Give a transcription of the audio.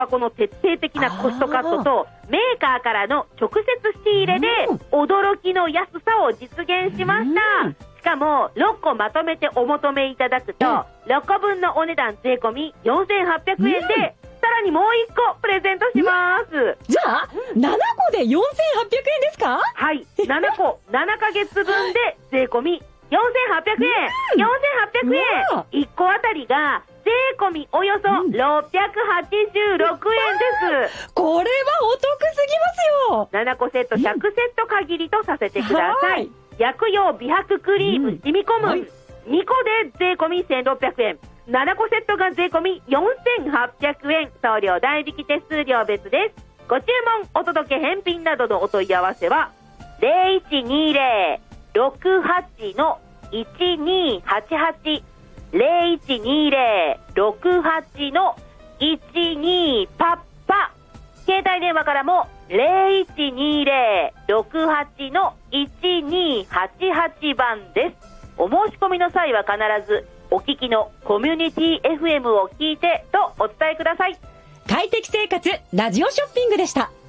この徹底的なコストカットとメーカーからの直接仕入れで驚きの安さを実現しました。しかも6個まとめてお求めいただくと6個分のお値段税込み4800円で、さらにもう1個プレゼントします。 じゃあ7個で4800円ですか？ はい、7個7ヶ月分で税込み4800円、4800円、1個あたりが税込みおよそ686円です。 これはお得すぎますよ。 7個セット100セット限りとさせてください。薬用美白クリーム染み込む、2個で税込み1600円、7個セットが税込み4800円、送料代引き手数料別です。ご注文お届け返品などのお問い合わせは 0120-68-1288 0120-68-12パッパ、携帯電話からも 0120-68-1288 番です。お申し込みの際は必ずお聞きのコミュニティ FM を聞いてとお伝えください。 快適生活ラジオショッピングでした。